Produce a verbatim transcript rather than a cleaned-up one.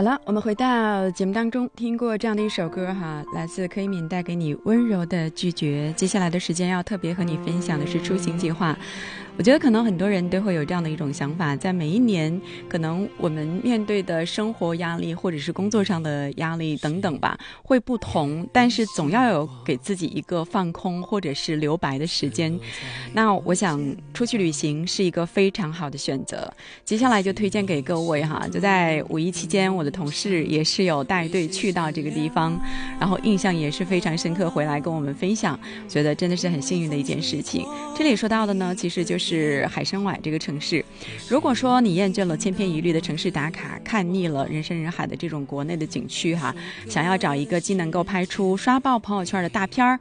好了，我们回到节目当中，听过这样的一首歌哈，来自柯以敏带给你温柔的拒绝。接下来的时间要特别和你分享的是出行计划。我觉得可能很多人都会有这样的一种想法，在每一年可能我们面对的生活压力或者是工作上的压力等等吧会不同，但是总要有给自己一个放空或者是留白的时间。那我想出去旅行是一个非常好的选择，接下来就推荐给各位哈。就在五一期间，我的同事也是有带队去到这个地方，然后印象也是非常深刻，回来跟我们分享，觉得真的是很幸运的一件事情。这里说到的呢，其实就是海参崴这个城市。如果说你厌倦了千篇一律的城市打卡，看腻了人山人海的这种国内的景区哈，想要找一个既能够拍出刷爆朋友圈的大片儿，